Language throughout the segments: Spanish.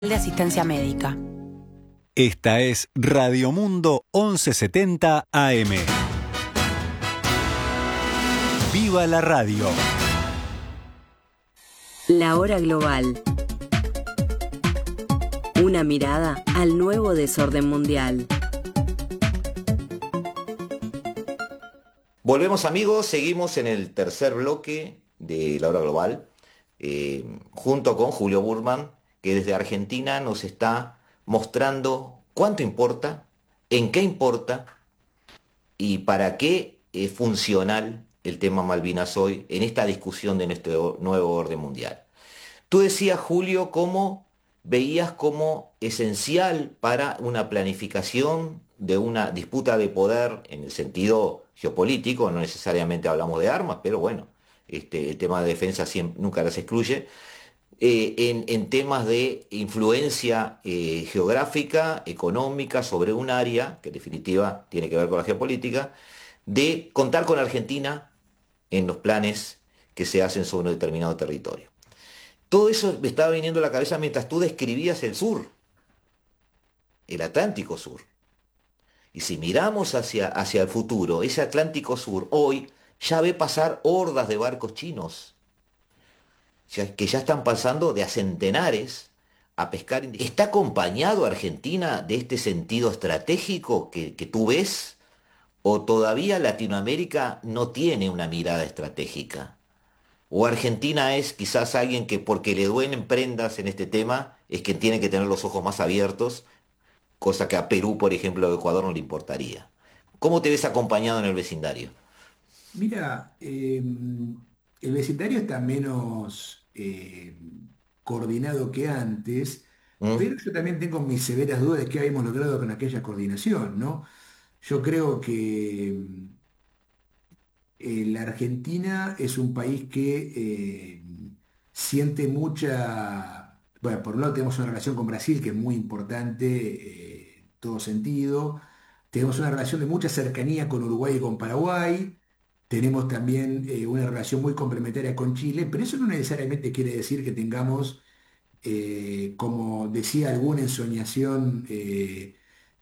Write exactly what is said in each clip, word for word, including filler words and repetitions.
de Asistencia Médica. Esta es Radio Mundo once setenta A M. ¡Viva la radio! La hora global. Una mirada al nuevo desorden mundial. Volvemos, amigos, seguimos en el tercer bloque de La Hora Global, eh, junto con Julio Burman, que desde Argentina nos está mostrando cuánto importa, en qué importa y para qué es funcional el tema Malvinas hoy en esta discusión de nuestro nuevo orden mundial. Tú decías, Julio, cómo veías como esencial para una planificación de una disputa de poder en el sentido geopolítico, no necesariamente hablamos de armas, pero bueno, este, el tema de defensa siempre, nunca las excluye, eh, en, en temas de influencia eh, geográfica, económica, sobre un área, que en definitiva tiene que ver con la geopolítica, de contar con Argentina en los planes que se hacen sobre un determinado territorio. Todo eso me estaba viniendo a la cabeza mientras tú describías el sur, el Atlántico Sur. Y si miramos hacia, hacia el futuro, ese Atlántico Sur hoy ya ve pasar hordas de barcos chinos, ya, que ya están pasando de a centenares a pescar. ¿Está acompañado Argentina de este sentido estratégico que, que tú ves? ¿O todavía Latinoamérica no tiene una mirada estratégica? ¿O Argentina es quizás alguien que porque le duelen prendas en este tema es que tiene que tener los ojos más abiertos, cosa que a Perú, por ejemplo, o Ecuador no le importaría? ¿Cómo te ves acompañado en el vecindario? Mira, eh, el vecindario está menos eh, coordinado que antes, ¿Mm? pero yo también tengo mis severas dudas de qué habíamos logrado con aquella coordinación, ¿no? Yo creo que eh, la Argentina es un país que eh, siente mucha, bueno, por un lado tenemos una relación con Brasil que es muy importante eh, en todo sentido, tenemos una relación de mucha cercanía con Uruguay y con Paraguay, tenemos también eh, una relación muy complementaria con Chile, pero eso no necesariamente quiere decir que tengamos, eh, como decía alguna ensoñación, eh,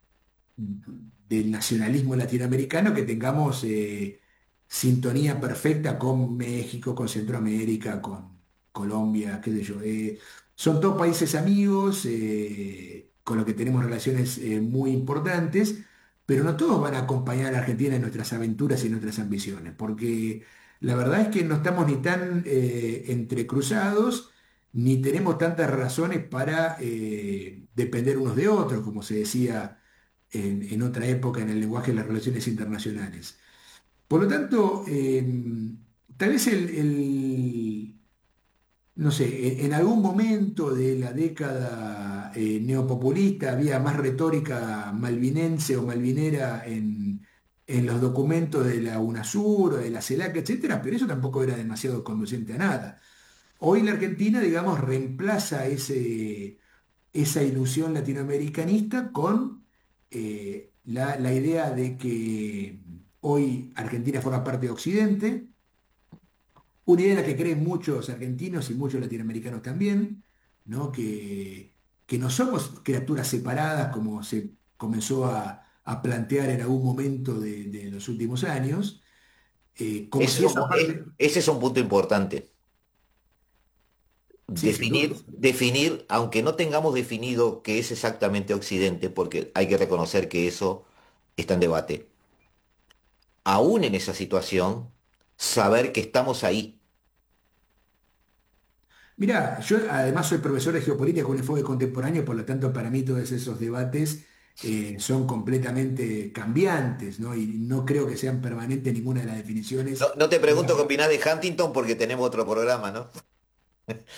del nacionalismo latinoamericano, que tengamos eh, sintonía perfecta con México, con Centroamérica, con Colombia, qué sé yo. Eh, son todos países amigos, eh, con los que tenemos relaciones eh, muy importantes, pero no todos van a acompañar a la Argentina en nuestras aventuras y en nuestras ambiciones, porque la verdad es que no estamos ni tan eh, entrecruzados, ni tenemos tantas razones para eh, depender unos de otros, como se decía en, en otra época en el lenguaje de las relaciones internacionales. Por lo tanto, eh, tal vez el, el- no sé, en, en algún momento de la década eh, neopopulista había más retórica malvinense o malvinera en, en los documentos de la UNASUR o de la CELAC, etcétera, pero eso tampoco era demasiado conducente a nada. Hoy la Argentina, digamos, reemplaza ese, esa ilusión latinoamericanista con eh, la, la idea de que hoy Argentina forma parte de Occidente, una idea en la que creen muchos argentinos y muchos latinoamericanos también, ¿no? Que, que no somos criaturas separadas como se comenzó a, a plantear en algún momento de, de los últimos años, eh, como Ese si es un, esa pu- es- parte, ese es un punto importante. sí, sin duda. Definir, definir, aunque no tengamos definido qué es exactamente Occidente, porque hay que reconocer que eso está en debate, aún en esa situación, saber que estamos ahí. Mirá, yo además soy profesor de geopolítica con enfoque contemporáneo, por lo tanto para mí todos esos debates eh, son completamente cambiantes, ¿no? Y no creo que sean permanentes ninguna de las No, definiciones. no te pregunto qué opinás de Huntington porque tenemos otro programa, ¿no?